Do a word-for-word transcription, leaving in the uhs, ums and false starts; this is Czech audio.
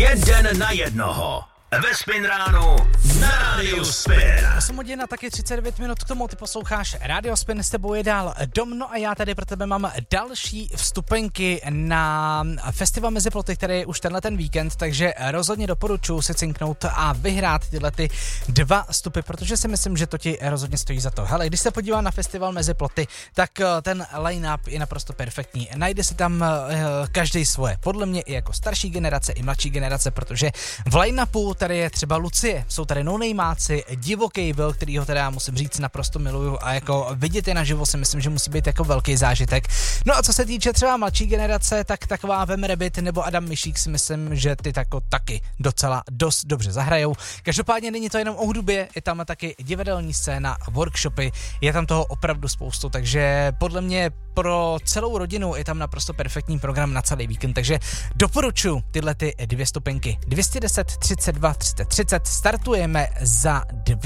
Jeden na jednoho. Ve Spin ránu na Rádiu Spin. osm hodin a taky třicet devět minut k tomu, ty posloucháš Rádio Spin, s tebou je dál Dom, no a já tady pro tebe mám další vstupenky na festival Mezi ploty, který je už tenhle ten víkend, takže rozhodně doporučuji si cinknout a vyhrát tyhle ty dva vstupy, protože si myslím, že to ti rozhodně stojí za to. Hele, když se podívám na festival Mezi ploty, tak ten line-up je naprosto perfektní. Najde si tam každý svoje, podle mě i jako starší generace, i mladší generace, protože v line-upu tady je třeba Lucie, jsou tady no-nameáci, Divoký Will, kterýho teda musím říct naprosto miluju a jako vidět je naživo si myslím, že musí být jako velký zážitek. No a co se týče třeba mladší generace, tak taková Vem Rabbit nebo Adam Myšík si myslím, že ty tako taky docela dost dobře zahrajou. Každopádně není to jenom o hudbě, je tam taky divadelní scéna, workshopy, je tam toho opravdu spoustu, takže podle mě pro celou rodinu je tam naprosto perfektní program na celý víkend, takže doporučuji tyhle ty dvě stupenky. dvě stě deset třicet dva třicet třicet startujeme za dvě